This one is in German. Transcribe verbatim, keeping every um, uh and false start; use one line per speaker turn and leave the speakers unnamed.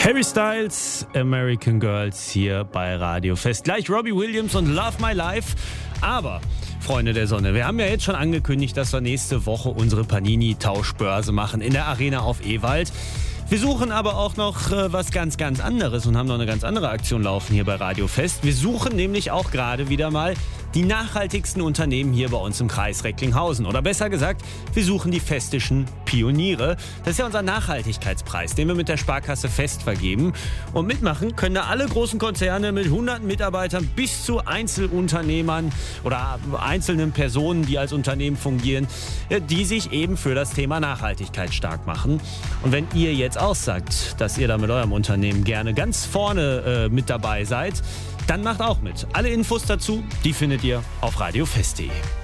Harry Styles, American Girls hier bei Radio Fest. Gleich Robbie Williams und Love My Life. Aber, Freunde der Sonne, wir haben ja jetzt schon angekündigt, dass wir nächste Woche unsere Panini-Tauschbörse machen in der Arena auf Ewald. Wir suchen aber auch noch äh, was ganz, ganz anderes und haben noch eine ganz andere Aktion laufen hier bei Radio Fest. Wir suchen nämlich auch gerade wieder mal die nachhaltigsten Unternehmen hier bei uns im Kreis Recklinghausen. Oder besser gesagt, wir suchen die festischen Pioniere. Das ist ja unser Nachhaltigkeitspreis, den wir mit der Sparkasse Fest vergeben. Und mitmachen können da alle großen Konzerne mit hunderten Mitarbeitern bis zu Einzelunternehmern oder einzelnen Personen, die als Unternehmen fungieren, die sich eben für das Thema Nachhaltigkeit stark machen. Und wenn ihr jetzt auch sagt, dass ihr da mit eurem Unternehmen gerne ganz vorne äh, mit dabei seid, dann macht auch mit. Alle Infos dazu, die findet ihr auf radiofest punkt de.